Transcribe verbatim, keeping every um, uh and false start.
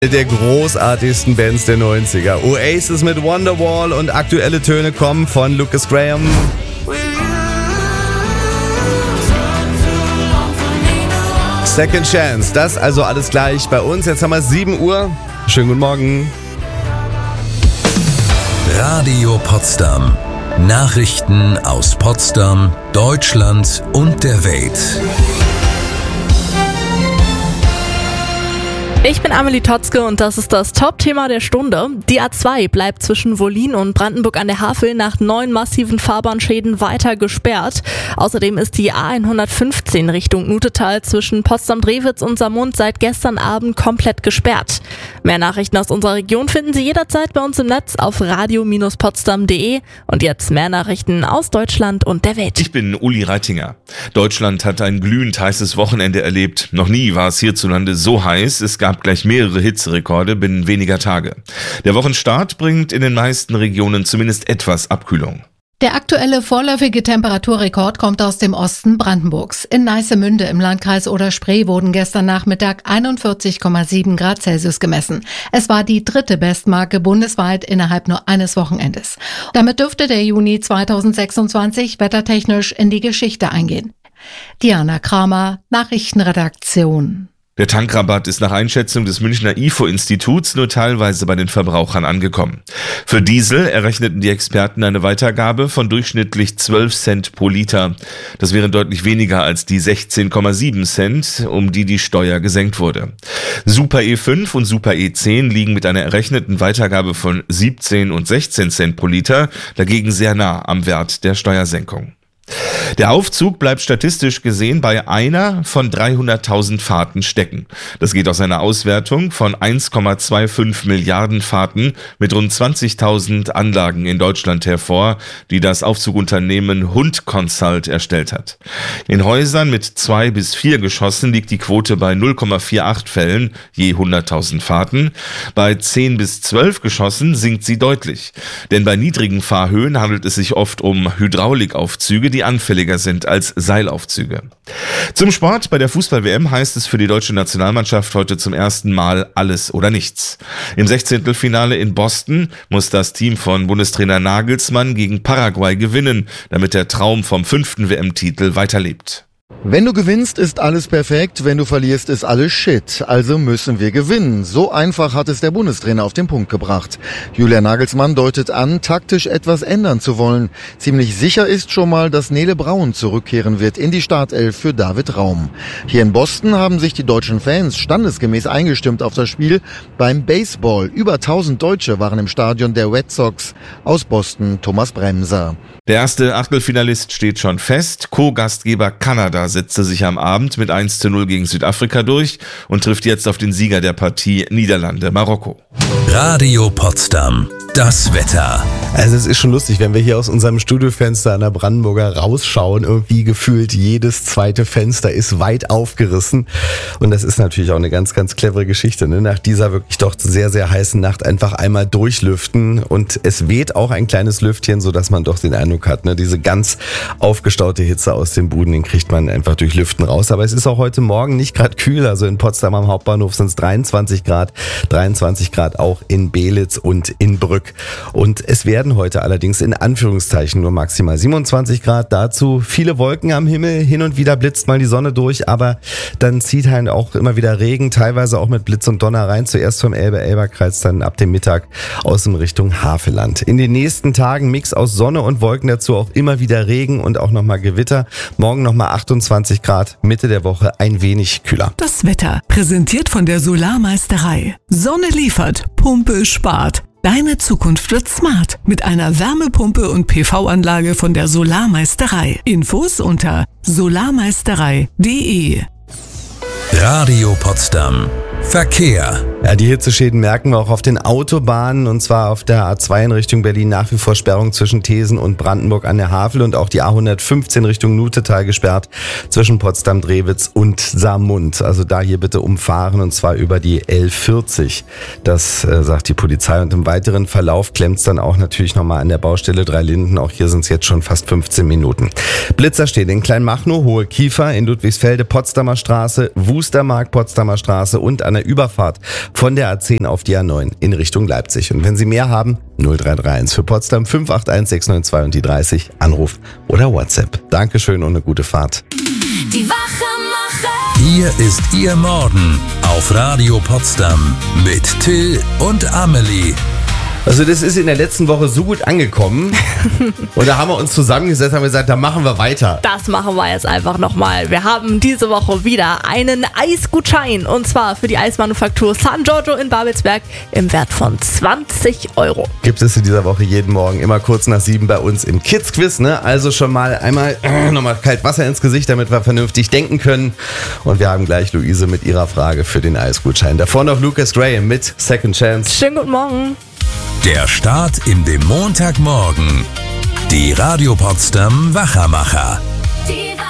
Der großartigsten Bands der neunziger. Oasis mit Wonderwall und aktuelle Töne kommen von Lucas Graham. Second Chance, das also alles gleich bei uns. Jetzt haben wir sieben Uhr. Schönen guten Morgen. Radio Potsdam. Nachrichten aus Potsdam, Deutschland und der Welt. Ich bin Amelie Totzke und das ist das Top-Thema der Stunde. Die A zwei bleibt zwischen Wollin und Brandenburg an der Havel nach neun massiven Fahrbahnschäden weiter gesperrt. Außerdem ist die A hundertfünfzehn Richtung Nutetal zwischen Potsdam-Drewitz und Saarmund seit gestern Abend komplett gesperrt. Mehr Nachrichten aus unserer Region finden Sie jederzeit bei uns im Netz auf radio Bindestrich potsdam punkt de. Und jetzt mehr Nachrichten aus Deutschland und der Welt. Ich bin Uli Reitinger. Deutschland hat ein glühend heißes Wochenende erlebt. Noch nie war es hierzulande so heiß. Es gab gleich mehrere Hitzerekorde binnen weniger Tage. Der Wochenstart bringt in den meisten Regionen zumindest etwas Abkühlung. Der aktuelle vorläufige Temperaturrekord kommt aus dem Osten Brandenburgs. In Neissemünde im Landkreis Oder-Spree wurden gestern Nachmittag einundvierzig Komma sieben Grad Celsius gemessen. Es war die dritte Bestmarke bundesweit innerhalb nur eines Wochenendes. Damit dürfte der Juni zweitausendsechsundzwanzig wettertechnisch in die Geschichte eingehen. Diana Kramer, Nachrichtenredaktion. Der Tankrabatt ist nach Einschätzung des Münchner I F O-Instituts nur teilweise bei den Verbrauchern angekommen. Für Diesel errechneten die Experten eine Weitergabe von durchschnittlich zwölf Cent pro Liter. Das wären deutlich weniger als die sechzehn Komma sieben Cent, um die die Steuer gesenkt wurde. Super E fünf und Super E zehn liegen mit einer errechneten Weitergabe von siebzehn und sechzehn Cent pro Liter dagegen sehr nah am Wert der Steuersenkung. Der Aufzug bleibt statistisch gesehen bei einer von dreihunderttausend Fahrten stecken. Das geht aus einer Auswertung von eins Komma fünfundzwanzig Milliarden Fahrten mit rund zwanzigtausend Anlagen in Deutschland hervor, die das Aufzugunternehmen Hund Consult erstellt hat. In Häusern mit zwei bis vier Geschossen liegt die Quote bei null Komma achtundvierzig Fällen je hunderttausend Fahrten. Bei zehn bis zwölf Geschossen sinkt sie deutlich. Denn bei niedrigen Fahrhöhen handelt es sich oft um Hydraulikaufzüge, die anfälliger sind als Seilaufzüge. Zum Sport. Bei der Fußball-W M heißt es für die deutsche Nationalmannschaft heute zum ersten Mal alles oder nichts. Im Sechzehntelfinale in Boston muss das Team von Bundestrainer Nagelsmann gegen Paraguay gewinnen, damit der Traum vom fünften W M-Titel weiterlebt. Wenn du gewinnst, ist alles perfekt, wenn du verlierst, ist alles Shit. Also müssen wir gewinnen. So einfach hat es der Bundestrainer auf den Punkt gebracht. Julian Nagelsmann deutet an, taktisch etwas ändern zu wollen. Ziemlich sicher ist schon mal, dass Nele Braun zurückkehren wird in die Startelf für David Raum. Hier in Boston haben sich die deutschen Fans standesgemäß eingestimmt auf das Spiel beim Baseball. Über tausend Deutsche waren im Stadion der Red Sox. Aus Boston Thomas Bremser. Der erste Achtelfinalist steht schon fest. Co-Gastgeber Kanada setzte sich am Abend mit eins zu null gegen Südafrika durch und trifft jetzt auf den Sieger der Partie Niederlande-Marokko. Radio Potsdam. Das Wetter. Also es ist schon lustig, wenn wir hier aus unserem Studiofenster an der Brandenburger rausschauen, irgendwie gefühlt jedes zweite Fenster ist weit aufgerissen und das ist natürlich auch eine ganz, ganz clevere Geschichte, ne? Nach dieser wirklich doch sehr, sehr heißen Nacht einfach einmal durchlüften und es weht auch ein kleines Lüftchen, sodass man doch den Eindruck hat, ne? Diese ganz aufgestaute Hitze aus den Buden, den kriegt man einfach durch Lüften raus, aber es ist auch heute Morgen nicht gerade kühl, also in Potsdam am Hauptbahnhof sind es dreiundzwanzig Grad, dreiundzwanzig Grad auch in Belitz und in Brück. Und es werden heute allerdings in Anführungszeichen nur maximal siebenundzwanzig Grad. Dazu viele Wolken am Himmel, hin und wieder blitzt mal die Sonne durch, aber dann zieht halt auch immer wieder Regen, teilweise auch mit Blitz und Donner rein. Zuerst vom Elbe-Elber-Kreis, dann ab dem Mittag aus dem Richtung Havelland. In den nächsten Tagen Mix aus Sonne und Wolken, dazu auch immer wieder Regen und auch nochmal Gewitter. Morgen nochmal achtundzwanzig Grad, Mitte der Woche ein wenig kühler. Das Wetter, präsentiert von der Solarmeisterei. Sonne liefert, Pumpe spart. Deine Zukunft wird smart mit einer Wärmepumpe und P V-Anlage von der Solarmeisterei. Infos unter solarmeisterei punkt de. Radio Potsdam. Verkehr. Ja, die Hitzeschäden merken wir auch auf den Autobahnen und zwar auf der A zwei in Richtung Berlin nach wie vor Sperrung zwischen Thesen und Brandenburg an der Havel und auch die A hundertfünfzehn Richtung Nutetal gesperrt zwischen Potsdam-Drewitz und Saarmund. Also da hier bitte umfahren und zwar über die L vierzig. Das äh, sagt die Polizei und im weiteren Verlauf klemmt es dann auch natürlich nochmal an der Baustelle Dreilinden. Auch hier sind es jetzt schon fast fünfzehn Minuten. Blitzer steht in Kleinmachnow, Hohe Kiefer, in Ludwigsfelde, Potsdamer Straße, Wustermark, Potsdamer Straße und an der Überfahrt von der A zehn auf die A neun in Richtung Leipzig. Und wenn Sie mehr haben, null drei drei eins für Potsdam fünf acht eins sechs neun zwei und die dreißig, Anruf oder WhatsApp. Dankeschön und eine gute Fahrt. Die Wachemacher. Hier ist Ihr Morgen auf Radio Potsdam mit Till und Amelie. Also das ist in der letzten Woche so gut angekommen und da haben wir uns zusammengesetzt und haben gesagt, da machen wir weiter. Das machen wir jetzt einfach nochmal. Wir haben diese Woche wieder einen Eisgutschein und zwar für die Eismanufaktur San Giorgio in Babelsberg im Wert von zwanzig Euro. Gibt es in dieser Woche jeden Morgen immer kurz nach sieben bei uns im Kids-Quiz. Ne? Also schon mal einmal äh, nochmal kalt Wasser ins Gesicht, damit wir vernünftig denken können. Und wir haben gleich Luise mit ihrer Frage für den Eisgutschein. Davor noch Lucas Graham mit Second Chance. Schönen guten Morgen. Der Start in den Montagmorgen. Die Radio Potsdam Wachamacher.